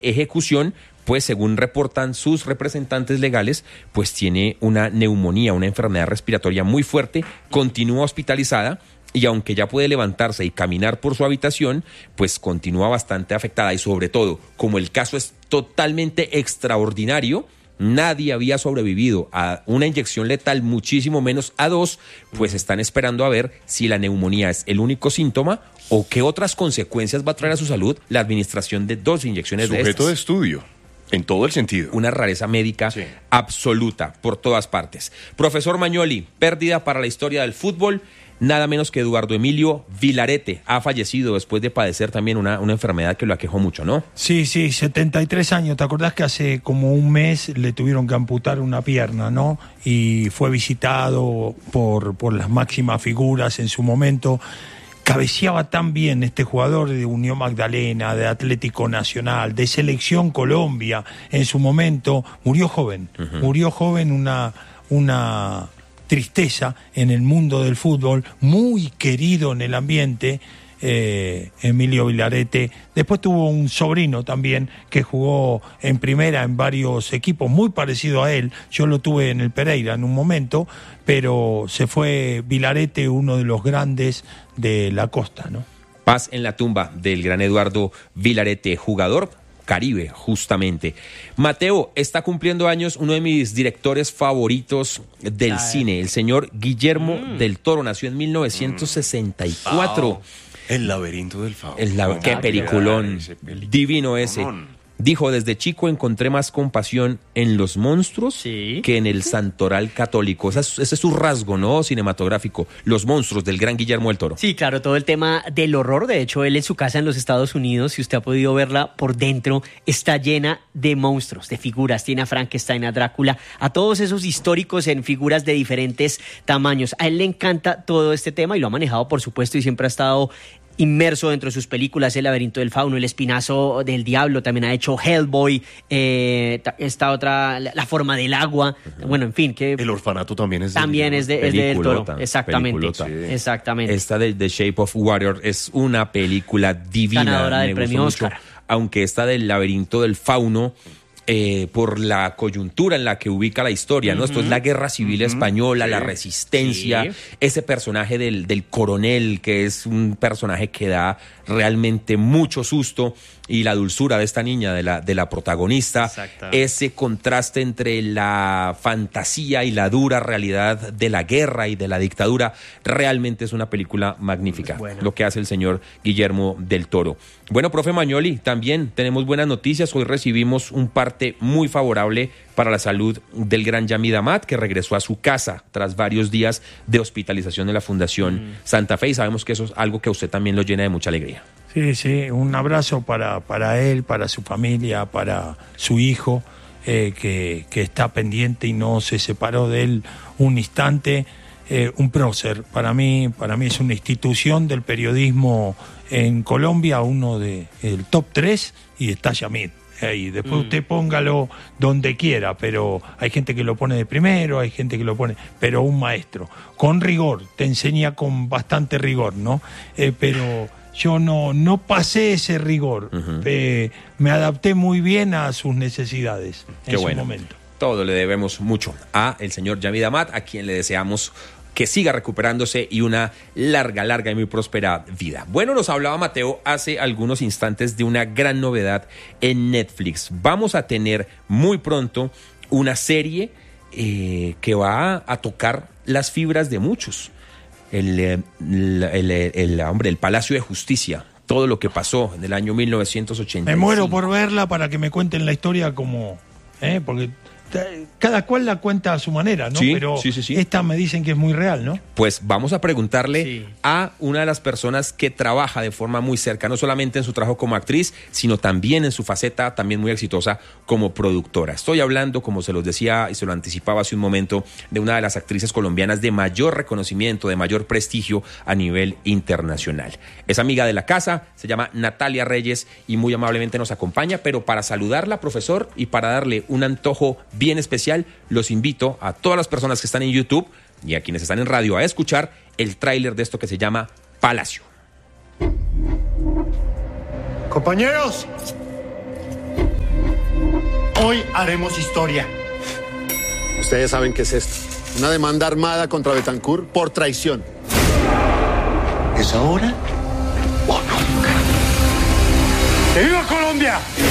ejecución, pues según reportan sus representantes legales, pues tiene una neumonía, una enfermedad respiratoria muy fuerte, continúa hospitalizada y aunque ya puede levantarse y caminar por su habitación, pues continúa bastante afectada y sobre todo, como el caso es totalmente extraordinario, nadie había sobrevivido a una inyección letal, muchísimo menos a dos, pues están esperando a ver si la neumonía es el único síntoma o qué otras consecuencias va a traer a su salud la administración de 2 inyecciones de estas. Sujeto de estudio, en todo el sentido. Una rareza médica absoluta por todas partes. Profesor Magnoli, pérdida para la historia del fútbol. Nada menos que Eduardo Emilio Vilarete ha fallecido después de padecer también una enfermedad que lo aquejó mucho, ¿no? Sí, 73 años. ¿Te acordás que hace como un mes le tuvieron que amputar una pierna, ¿no? Y fue visitado por las máximas figuras en su momento. Cabeceaba tan bien este jugador de Unión Magdalena, de Atlético Nacional, de Selección Colombia en su momento. Murió joven, una tristeza en el mundo del fútbol, muy querido en el ambiente, Emilio Vilarete. Después tuvo un sobrino también que jugó en primera en varios equipos, muy parecido a él. Yo lo tuve en el Pereira en un momento, pero se fue Vilarete, uno de los grandes de la costa, ¿no? Paz en la tumba del gran Eduardo Vilarete, jugador Caribe, justamente. Mateo, está cumpliendo años uno de mis directores favoritos del cine, el señor Guillermo del Toro. Nació en 1964. Wow. El laberinto del fauno. Qué peliculón. Divino ese. Dijo, desde chico encontré más compasión en los monstruos que en el santoral católico. Ese es su rasgo, ¿no? Cinematográfico. Los monstruos del gran Guillermo del Toro. Sí, claro, todo el tema del horror. De hecho, él en su casa en los Estados Unidos, si usted ha podido verla por dentro, está llena de monstruos, de figuras. Tiene a Frankenstein, a Drácula, a todos esos históricos en figuras de diferentes tamaños. A él le encanta todo este tema y lo ha manejado, por supuesto, y siempre ha estado inmerso dentro de sus películas. El laberinto del fauno, El espinazo del diablo, también ha hecho Hellboy, esta otra, La forma del agua, bueno, en fin. Que El orfanato también es de del Toro, exactamente. Exactamente. Esta de The Shape of Water es una película divina. Ganadora del premio Oscar. Aunque esta del laberinto del fauno, por la coyuntura en la que ubica la historia, ¿no? Esto es la Guerra Civil Española, la resistencia, ese personaje del coronel, que es un personaje que da realmente mucho susto, y la dulzura de esta niña, de la protagonista, ese contraste entre la fantasía y la dura realidad de la guerra y de la dictadura, realmente es una película magnífica, lo que hace el señor Guillermo del Toro. Bueno, profe Magnoli, también tenemos buenas noticias. Hoy recibimos un parte muy favorable para la salud del gran Yamid Amad, que regresó a su casa tras varios días de hospitalización en la Fundación Santa Fe, y sabemos que eso es algo que a usted también lo llena de mucha alegría. Sí, un abrazo para él, para su familia, para su hijo, que está pendiente y no se separó de él un instante. Un prócer, para mí es una institución del periodismo en Colombia, uno del top 3, y está Yamid. Y después usted póngalo donde quiera, pero hay gente que lo pone de primero, hay gente que lo pone, pero un maestro, con rigor, te enseña con bastante rigor, ¿no? Pero yo no pasé ese rigor, me adapté muy bien a sus necesidades en su momento. Todo le debemos mucho a el señor Yamid Amad, a quien le deseamos que siga recuperándose y una larga y muy próspera vida. Bueno, nos hablaba Mateo hace algunos instantes de una gran novedad en Netflix. Vamos a tener muy pronto una serie que va a tocar las fibras de muchos. El Palacio de Justicia, todo lo que pasó en el año 1985. Me muero por verla para que me cuenten la historia como... porque cada cual la cuenta a su manera, ¿no? Sí, pero sí. esta me dicen que es muy real, ¿no? Pues vamos a preguntarle a una de las personas que trabaja de forma muy cerca, no solamente en su trabajo como actriz, sino también en su faceta también muy exitosa como productora. Estoy hablando, como se los decía y se lo anticipaba hace un momento, de una de las actrices colombianas de mayor reconocimiento, de mayor prestigio a nivel internacional. Es amiga de la casa, se llama Natalia Reyes y muy amablemente nos acompaña, pero para saludarla, profesor, y para darle un antojo bien especial, los invito a todas las personas que están en YouTube y a quienes están en radio a escuchar el tráiler de esto que se llama Palacio. Compañeros, Hoy haremos historia. Ustedes saben qué es esto. Una demanda armada contra Betancourt por traición. ¿Es ahora o nunca? ¡Que viva Colombia!